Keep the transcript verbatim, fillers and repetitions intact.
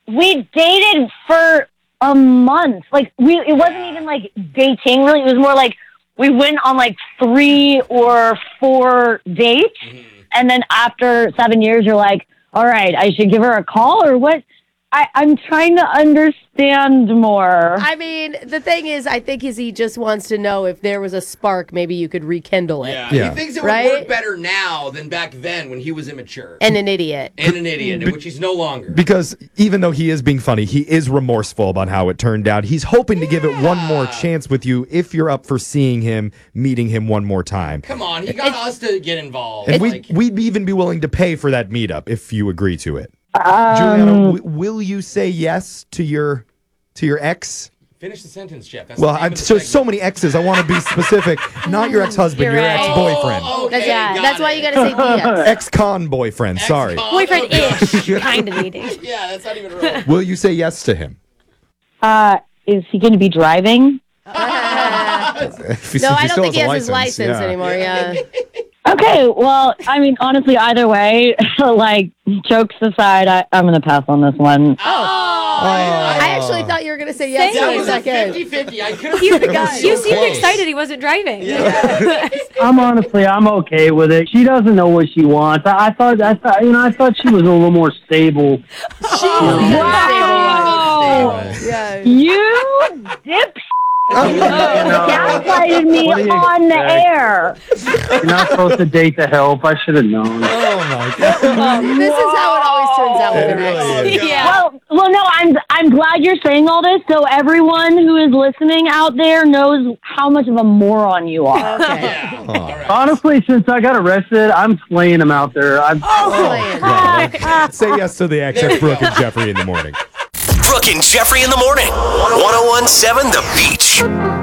we dated for a month. Like, we, it wasn't even like dating, really. It was more like we went on like three or four dates. Mm-hmm. And then after seven years, you're like, all right, I should give her a call or what? I, I'm trying to understand more. I mean, the thing is, I think is he just wants to know if there was a spark, maybe you could rekindle it. Yeah, Yeah. he thinks it Right? would work better now than back then when he was immature. And an idiot. And an idiot, which he's no longer. Because even though he is being funny, he is remorseful about how it turned out. He's hoping to give it one more chance with you if you're up for seeing him, meeting him one more time. Come on, he got us to get involved. And like, we'd, we'd even be willing to pay for that meetup if you agree to it. Um, Juliana, w- will you say yes to your to your ex? Finish the sentence, Jeff. That's Well, the name I'm of the so segment. so many exes. I want to be specific. Not your ex-husband, You're your right. ex-boyfriend, Oh, okay, That's, yeah, got that's why it. you got to say yes. ex-con boyfriend. Sorry. Ex-con. Boyfriend-ish, kind of dating. Yeah, that's not even real. Will you say yes to him? Uh, is he going to be driving? If he- No, if I don't still think he has his license yeah. anymore. Yeah. Okay, well, I mean, honestly, either way, like, jokes aside, I, I'm going to pass on this one. Oh, I actually thought you were going to say yes Same. for that a was a second. fifty-fifty. I could have You, figured it out. you So seemed close. excited he wasn't driving. I'm honestly, I'm okay with it. She doesn't know what she wants. I, I thought, I thought, you know, I thought she was a little more stable. Wow! Yeah. You dip gaslighted me What do you on the expect? air. You're not supposed to date the help. I should have known. Oh my god! This is how it always turns out with It an really ex. is. Yeah. Well, well, no, I'm I'm glad you're saying all this, so everyone who is listening out there knows how much of a moron you are. Okay. Yeah. All right. Honestly, since I got arrested, I'm slaying them out there. I'm, Oh, Say yes to the ex. That's Brooke and Jeffrey in the morning. Brooke and Jeffrey in the morning. ten seventeen The Beach.